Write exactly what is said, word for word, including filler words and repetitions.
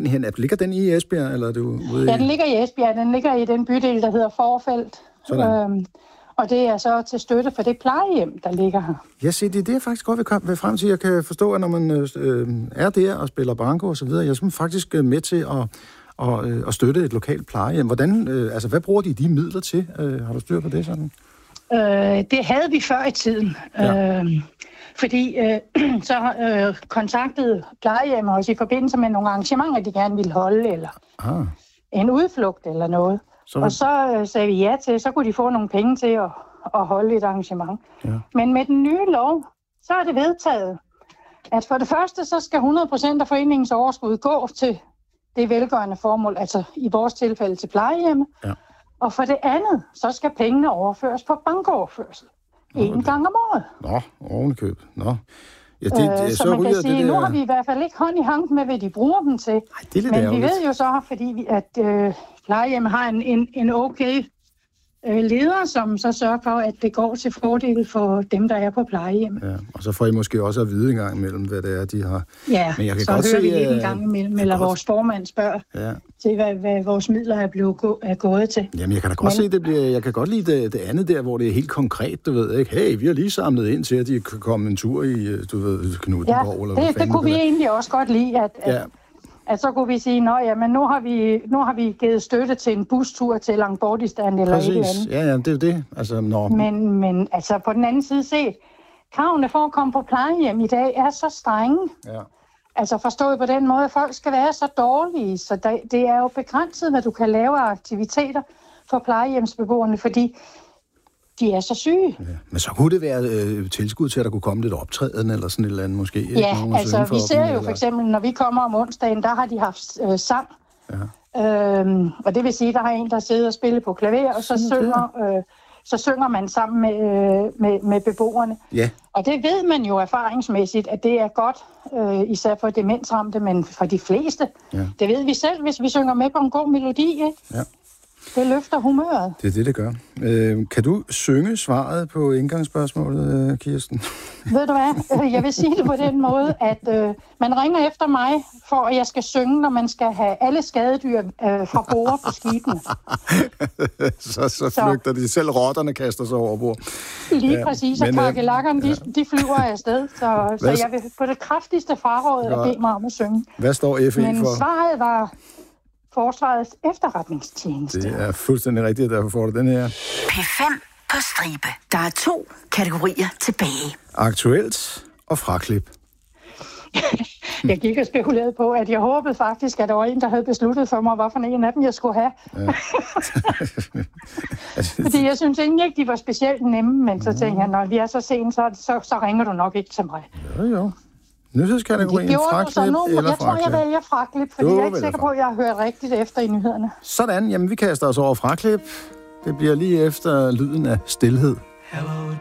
den hen? Ligger den i Esbjerg, eller er du ude i... Ja, den ligger i Esbjerg. Den ligger i den bydel, der hedder Forfelt. Øhm, og det er så til støtte for det plejehjem, der ligger her. Ja, se, det er det, jeg faktisk godt vil, komme, vil frem til. Jeg kan forstå, at når man øh, er der og spiller banko og så videre, jeg er faktisk med til at, og, øh, at støtte et lokalt plejehjem. Hvordan, øh, altså, hvad bruger de de midler til? Øh, har du styr på det sådan? Øh, det havde vi før i tiden. Ja. Øh, fordi øh, så øh, kontaktede plejehjemmet os i forbindelse med nogle arrangementer, de gerne ville holde, eller ah. en udflugt eller noget. Så... Og så øh, sagde vi ja til, så kunne de få nogle penge til at, at holde et arrangement. Ja. Men med den nye lov, så er det vedtaget, at for det første, så skal hundrede procent af foreningens overskud gå til det velgørende formål, altså i vores tilfælde til plejehjemmet. Ja. Og for det andet, så skal pengene overføres på bankoverførsel. En okay. gang om året. Nå, ovenikøb. Nå. Ja, det, øh, så, så man kan sige, det der... nu har vi i hvert fald ikke hånd i hank med, hvad de bruger dem til. Ej, det er lidt Men ærgerligt. Vi ved jo så, fordi vi, at øh, plejehjem har en, en, en okay øh, leder, som så sørger for, at det går til fordel for dem, der er på plejehjem. Ja, og så får I måske også at vide en gang imellem, hvad det er, de har. Ja, Men jeg kan så godt hører se, vi lidt en gang imellem, eller godt... vores formand spørger ja. til, hvad, hvad vores midler er, blevet gå, er gået til. Jamen, jeg kan da godt Men... se, det bliver, jeg kan godt lide det, det andet der, hvor det er helt konkret, du ved, ikke? Hey, vi har lige samlet ind til, at de kan komme en tur i, du ved, Knuthenborg. Ja, eller det, det kunne vi egentlig også godt lide, at... at ja. At så kunne vi sige, nå ja, men nu har vi, nu har vi givet støtte til en bustur til Langbordistan eller Præcis. et eller andet. Ja, ja, det er det. Altså, når... men, men altså på den anden side set, kravene for at komme på plejehjem i dag er så strenge. Ja. Altså forstået på den måde, at folk skal være så dårlige, så der, det er jo begrænset, hvad du kan lave af aktiviteter for plejehjemsbeboerne, fordi de er så syge. Ja. Men så kunne det være øh, tilskud til, at der kunne komme lidt optræden eller sådan et eller andet måske? Ja, altså vi ser dem, jo for eksempel, når vi kommer om onsdagen, der har de haft øh, sang. Ja. Øhm, og det vil sige, der har en, der sidder og spiller på klaver, og så synger, øh, så synger man sammen med, øh, med, med beboerne. Ja. Og det ved man jo erfaringsmæssigt, at det er godt, øh, især for demensramte, men for de fleste. Ja. Det ved vi selv, hvis vi synger med på en god melodi, ikke? Ja. Det løfter humøret. Det er det, det gør. Øh, kan du synge svaret på indgangsspørgsmålet, Kirsten? Ved du hvad? Jeg vil sige det på den måde, at øh, man ringer efter mig, for at jeg skal synge, når man skal have alle skadedyr øh, fra bord på skibene. så, så flygter så. de. Selv rotterne kaster sig over bord. Lige ja, præcis, og kakelakkerne, de, ja. de flyver afsted. Så, så jeg vil på det kraftigste fraråd at bede mig om at synge. Hvad står F E Men for? Men svaret var... Forsvarets efterretningstjeneste. Det er fuldstændig rigtigt, derfor får du den her. P fem på stribe. Der er to kategorier tilbage. Aktuelt og fraklip. Jeg gik og spekulerede på, at jeg håbede faktisk, at der var en, der havde besluttet for mig, hvad for en af dem jeg skulle have. Ja. Fordi jeg synes egentlig ikke, de var specielt nemme, men så tænkte jeg, når vi er så sent, så, så, så ringer du nok ikke til mig. Jo, jo. Nyhedskategorien fraklip eller Jeg tror, jeg vælger fraklip, fordi du jeg er ikke sikker på, at jeg har hørt rigtigt efter i nyhederne. Sådan, jamen vi kaster os over fraklip. Det bliver lige efter lyden af stilhed. Hello